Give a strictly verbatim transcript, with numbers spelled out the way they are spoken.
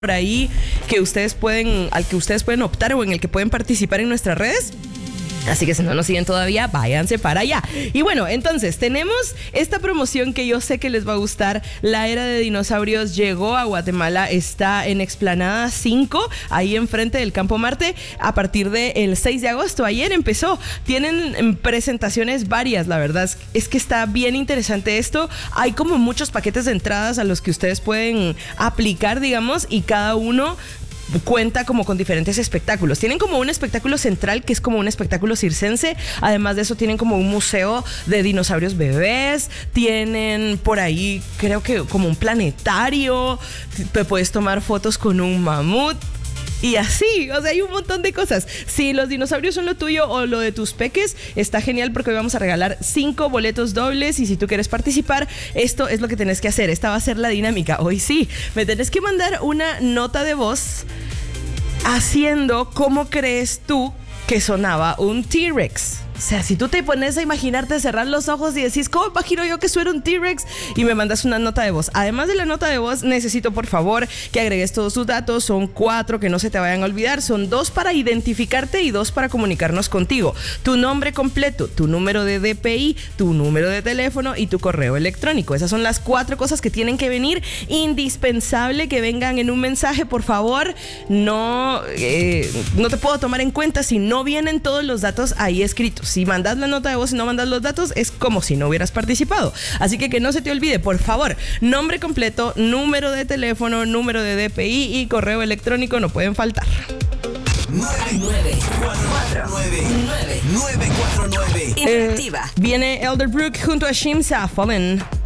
por ahí que ustedes pueden, al que ustedes pueden optar o en el que pueden participar en nuestras redes. Así que si no nos siguen todavía, váyanse para allá. Y bueno, entonces tenemos esta promoción que yo sé que les va a gustar. La era de dinosaurios llegó a Guatemala, está en Explanada cinco, ahí enfrente del Campo Marte, a partir del seis de agosto. Ayer empezó. Tienen presentaciones varias, la verdad es que está bien interesante esto. Hay como muchos paquetes de entradas a los que ustedes pueden aplicar, digamos, y cada uno cuenta como con diferentes espectáculos. Tienen como un espectáculo central que es como un espectáculo circense. Además de eso tienen como un museo de dinosaurios bebés. Tienen por ahí creo que como un planetario. Te puedes tomar fotos con un mamut. Y así, o sea, hay un montón de cosas. Si los dinosaurios son lo tuyo o lo de tus peques, está genial porque hoy vamos a regalar cinco boletos dobles. Y si tú quieres participar, esto es lo que tenés que hacer. Esta va a ser la dinámica. Hoy sí, me tenés que mandar una nota de voz haciendo cómo crees tú que sonaba un T-Rex. O sea, si tú te pones a imaginarte, cerrar los ojos y decís, ¿cómo imagino yo que suena un T-Rex? Y me mandas una nota de voz. Además de la nota de voz, necesito por favor que agregues todos tus datos. Son cuatro, que no se te vayan a olvidar. Son dos para identificarte y dos para comunicarnos contigo. Tu nombre completo, tu número de D P I, tu número de teléfono y tu correo electrónico. Esas son las cuatro cosas que tienen que venir. Indispensable que vengan en un mensaje, por favor. No, eh, no te puedo tomar en cuenta si no vienen todos los datos ahí escritos. Si mandas la nota de voz y no mandas los datos, es como si no hubieras participado. Así que que no se te olvide, por favor, nombre completo, número de teléfono, número de D P I y correo electrónico no pueden faltar. nueve cuatro nueve nueve nueve cuatro nueve Eh, viene Elderbrook junto a Shimza Fallen.